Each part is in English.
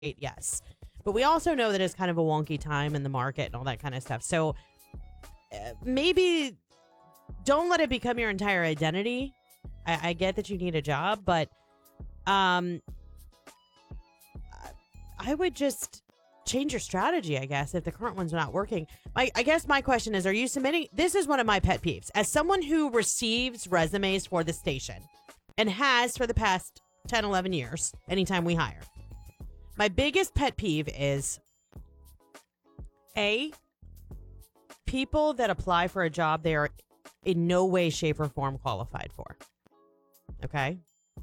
yes. But we also know that it's kind of a wonky time in the market and all that kind of stuff. So maybe don't let it become your entire identity. I get that you need a job, but I would just change your strategy, I guess, if the current one's not working. I guess my question is, are you submitting? This is one of my pet peeves. As someone who receives resumes for the station and has for the past 10, 11 years, anytime we hire, my biggest pet peeve is, people that apply for a job they are in no way, shape, or form qualified for. Okay?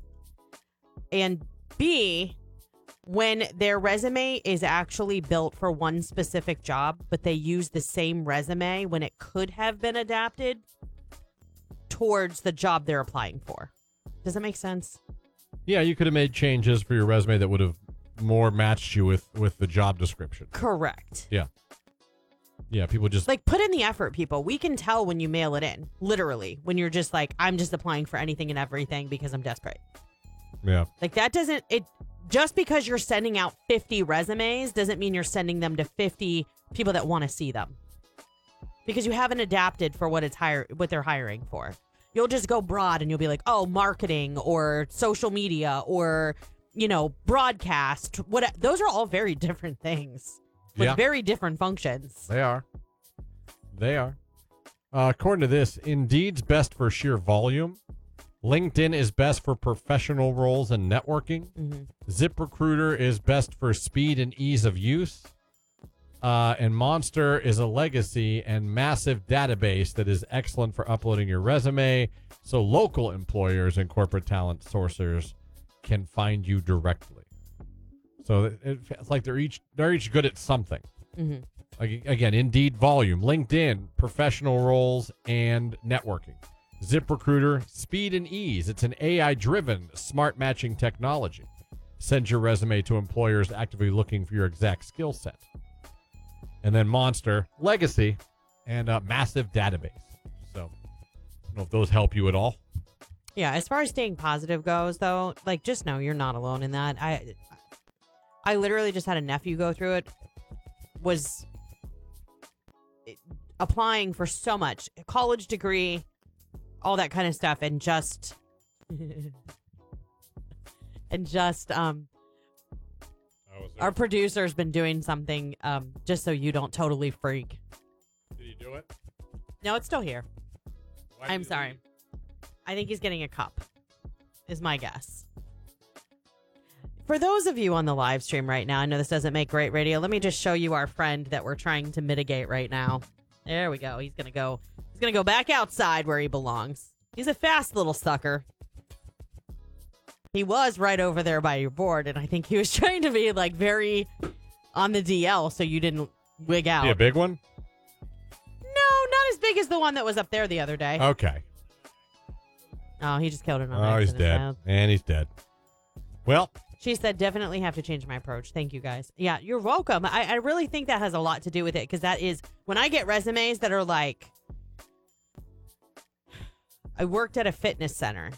And B, when their resume is actually built for one specific job, but they use the same resume when it could have been adapted towards the job they're applying for. Does that make sense? Yeah, you could have made changes for your resume that would have more matched you with the job description. Correct. Yeah. Yeah, people just... Like, put in the effort, people. We can tell when you mail it in, literally, when you're just like, I'm just applying for anything and everything because I'm desperate. Yeah. Like, that doesn't... Just because you're sending out 50 resumes doesn't mean you're sending them to 50 people that want to see them. Because you haven't adapted for what they're hiring for. You'll just go broad and you'll be like, oh, marketing or social media or, broadcast. Those are all very different things with very different functions. They are. According to this, Indeed's best for sheer volume. LinkedIn is best for professional roles and networking. Mm-hmm. ZipRecruiter is best for speed and ease of use. And Monster is a legacy and massive database that is excellent for uploading your resume, so local employers and corporate talent sourcers can find you directly. So it's like they're each good at something. Mm-hmm. Like, again, Indeed volume, LinkedIn, professional roles and networking. ZipRecruiter, speed and ease. It's an AI-driven smart matching technology. Send your resume to employers actively looking for your exact skill set. And then Monster, legacy, and a massive database. So, I don't know if those help you at all. Yeah, as far as staying positive goes, though, like, just know you're not alone in that. I literally just had a nephew go through it. Was applying for so much, college degree, all that kind of stuff, and just our producer's been doing something just so you don't totally freak. Did he do it? No, it's still here. Why I'm sorry. I think he's getting a cup, is my guess. For those of you on the live stream right now, I know this doesn't make great radio. Let me just show you our friend that we're trying to mitigate right now. There we go. He's gonna go back outside where he belongs. He's a fast little sucker. He was right over there by your board, and I think he was trying to be like very on the DL so you didn't wig out. Be a big one? No, not as big as the one that was up there the other day. Okay. Oh, he just killed it on Oh, he's accident, dead. so. And he's dead. Well, She said, definitely have to change my approach. Thank you, guys. Yeah, you're welcome. I really think that has a lot to do with it, because that is, when I get resumes that are like, I worked at a fitness center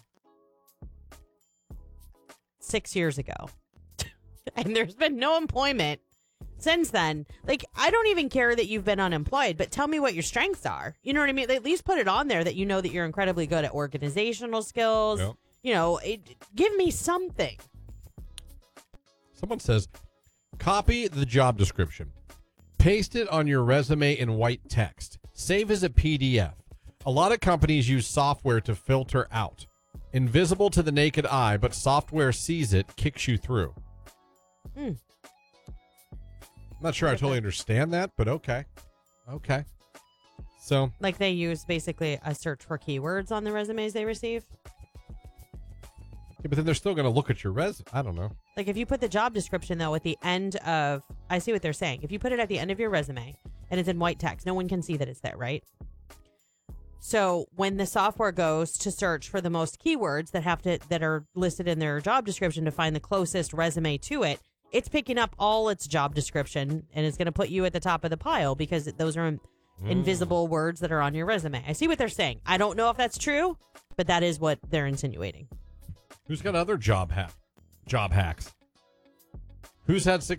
6 years ago, and there's been no employment since then. Like, I don't even care that you've been unemployed, but tell me what your strengths are. You know what I mean? At least put it on there that you know that you're incredibly good at organizational skills. Yep. You know, give me something. Someone says, copy the job description. Paste it on your resume in white text. Save as a PDF. A lot of companies use software to filter out. Invisible to the naked eye, but software sees it, kicks you through. I'm not sure I totally understand that, but okay. Okay. So, Like, they use basically a search for keywords on the resumes they receive. yeah, but then they're still going to look at your resume. I don't know. Like, if you put the job description, though, at the end of, I see what they're saying. If you put it at the end of your resume and it's in white text, no one can see that it's there, right? So when the software goes to search for the most keywords that are listed in their job description to find the closest resume to it, it's picking up all its job description, and it's going to put you at the top of the pile because those are invisible words that are on your resume. I see what they're saying. I don't know if that's true, but that is what they're insinuating. Who's got other job hacks? Who's had